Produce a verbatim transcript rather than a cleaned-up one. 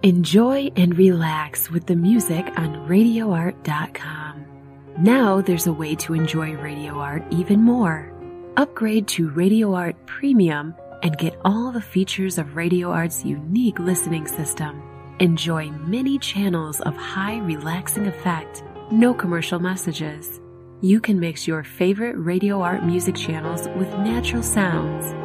Enjoy and relax with the music on radio art dot com. Now there's a way to enjoy Radio Art even more. Upgrade to Radio Art Premium and get all the features of Radio Art's unique listening system. Enjoy many channels of high relaxing effect, no commercial messages. You can mix your favorite Radio Art music channels with natural sounds.